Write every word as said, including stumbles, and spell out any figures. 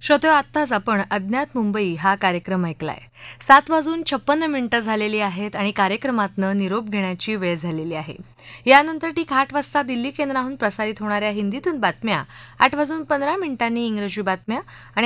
श्रोते, आत्ताच आपण अज्ञात मुंबई हा कार्यक्रम ऐकलाय. सात वाजून छप्पन्न मिनिटं झालेली आहेत आणि कार्यक्रमातनं निरोप घेण्याची वेळ झालेली आहे. यानंतर ठीक आठ वाजता दिल्ली केंद्राहून प्रसारित होणाऱ्या हिंदीतून बातम्या, आठ वाजून पंधरा मिनिटांनी इंग्रजी बातम्या आणि